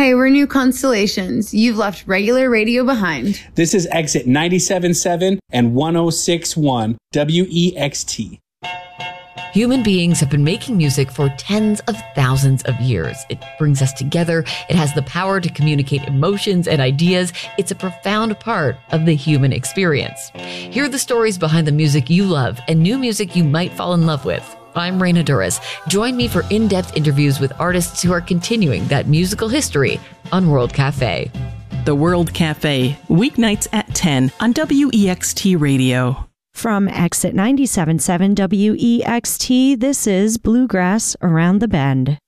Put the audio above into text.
Hey, we're new constellations. You've left regular radio behind. This is exit 97.7 and 106.1 WEXT. Human beings have been making music for tens of thousands of years. It brings us together. It has the power to communicate emotions and ideas. It's a profound part of the human experience. Hear the stories behind the music you love and new music you might fall in love with. I'm Raina Douris. Join me for in-depth interviews with artists who are continuing that musical history on World Cafe. The World Cafe, weeknights at 10 on WEXT Radio. From exit 97.7 WEXT, this is Bluegrass Around the Bend.